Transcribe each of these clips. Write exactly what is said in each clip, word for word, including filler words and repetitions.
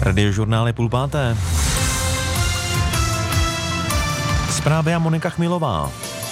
Radiožurnál je půl páté. Zprávy a Monika Chmilová.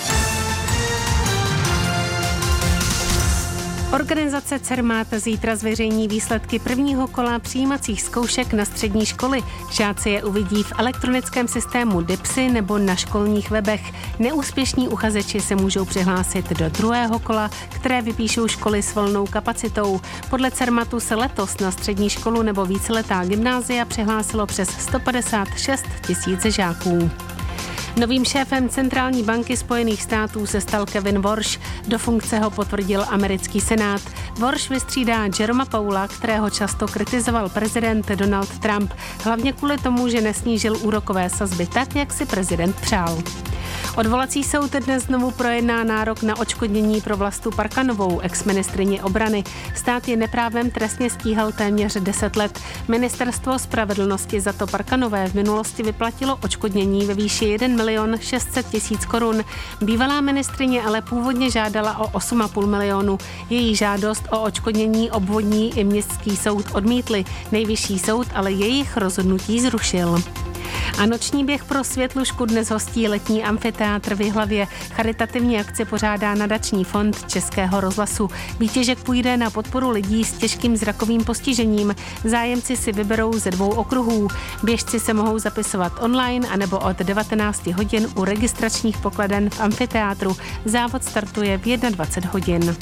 Organizace Cermat zítra zveřejní výsledky prvního kola přijímacích zkoušek na střední školy. Žáci je uvidí v elektronickém systému DIPSy nebo na školních webech. Neúspěšní uchazeči se můžou přihlásit do druhého kola, které vypíšou školy s volnou kapacitou. Podle Cermatu se letos na střední školu nebo víceletá gymnázia přihlásilo přes sto padesát šest tisíc žáků. Novým šéfem Centrální banky Spojených států se stal Kevin Warsh. Do funkce ho potvrdil americký senát. Warsh vystřídá Jeroma Powella, kterého často kritizoval prezident Donald Trump, hlavně kvůli tomu, že nesnížil úrokové sazby tak, jak si prezident přál. Odvolací soud dnes znovu projedná nárok na odškodnění pro Vlastu Parkanovou, exministryni obrany. Stát je neprávem trestně stíhal téměř deset let. Ministerstvo spravedlnosti za to Parkanové v minulosti vyplatilo odškodnění ve výši jeden milion šest set tisíc korun. Bývalá ministryně ale původně žádala o osm a půl milionu. Její žádost o odškodnění obvodní i městský soud odmítli. Nejvyšší soud ale jejich rozhodnutí zrušil. A noční běh pro Světlušku dnes hostí letní amfiteátr v Jihlavě. Charitativní akci pořádá nadační fond Českého rozhlasu. Výtěžek půjde na podporu lidí s těžkým zrakovým postižením. Zájemci si vyberou ze dvou okruhů. Běžci se mohou zapisovat online anebo od devatenácti hodin u registračních pokladen v amfiteátru. Závod startuje v dvacet jedna hodin.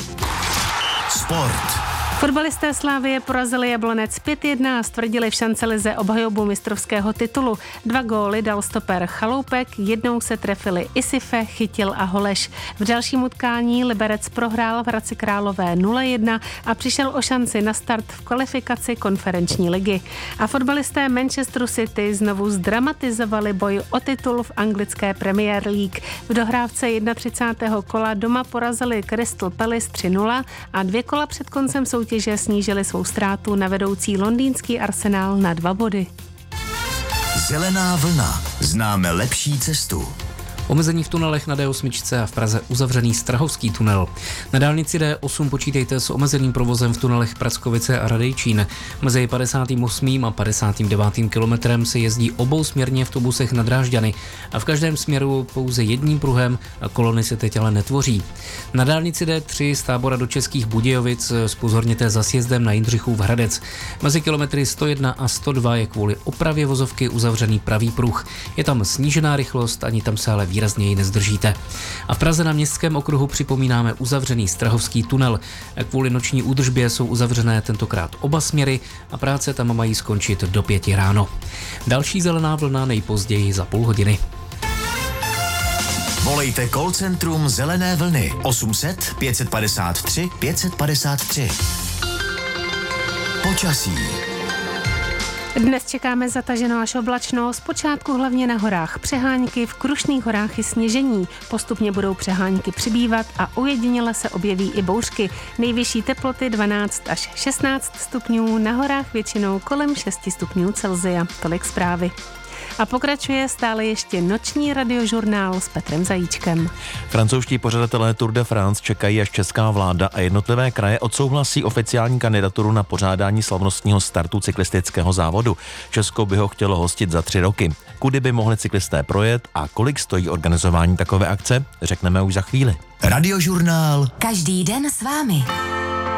Sport. Fotbalisté Slavie porazili Jablonec pět jedna a stvrdili v šancelize obhajobu mistrovského titulu. Dva góly dal stoper Chaloupek, jednou se trefili Isife, Chytil a Holeš. V dalším utkání Liberec prohrál v Hradci Králové nula jedna a přišel o šanci na start v kvalifikaci konferenční ligy. A fotbalisté Manchesteru City znovu zdramatizovali boj o titul v anglické Premier League. V dohrávce třicátého prvního kola doma porazili Crystal Palace tři nula a dvě kola před koncem soutěže že snížili svou ztrátu na vedoucí londýnský Arsenal na dva body. Zelená vlna. Známe lepší cestu. Omezení v tunelech na D osm a v Praze uzavřený Strahovský tunel. Na dálnici D osm počítejte s omezeným provozem v tunelech Prackovice a Radejčín. Mezi padesátým osmým a padesátým devátým kilometrem se jezdí obousměrně v autobusech na Drážďany a v každém směru pouze jedním pruhem a kolony se teď ale netvoří. Na dálnici D tři z Tábora do Českých Budějovic zpozorněte za sjezdem na Jindřichův Hradec. Mezi kilometry sto jedna a sto dva je kvůli opravě vozovky uzavřený pravý pruh. Je tam snížená rychlost, ani tam se ale výrazněji nezdržíte. A v Praze na Městském okruhu připomínáme uzavřený Strahovský tunel. Kvůli noční údržbě jsou uzavřené tentokrát oba směry a práce tam mají skončit do pěti ráno. Další zelená vlna nejpozději za půl hodiny. Volejte call centrum Zelené vlny osm set pět padesát tři pět padesát tři. Počasí. Dnes čekáme zataženo až oblačno, zpočátku hlavně na horách přehánky, v Krušných horách i sněžení. Postupně budou přehánky přibývat a ojediněle se objeví i bouřky. Nejvyšší teploty dvanáct až šestnáct stupňů, na horách většinou kolem šest stupňů Celsia. Tolik zprávy. A pokračuje stále ještě noční radiožurnál s Petrem Zajíčkem. Francouzští pořadatelé Tour de France čekají, až česká vláda a jednotlivé kraje odsouhlasí oficiální kandidaturu na pořádání slavnostního startu cyklistického závodu. Česko by ho chtělo hostit za tři roky. Kudy by mohli cyklisté projet a kolik stojí organizování takové akce, řekneme už za chvíli. Radiožurnál. Každý den s vámi.